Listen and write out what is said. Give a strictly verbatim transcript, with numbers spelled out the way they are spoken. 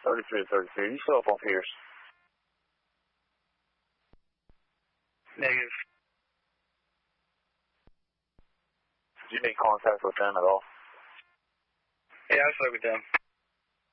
thirty-three to thirty-three. You still up on Pierce? Negative. Did you make contact with them at all? Yeah, I spoke with them.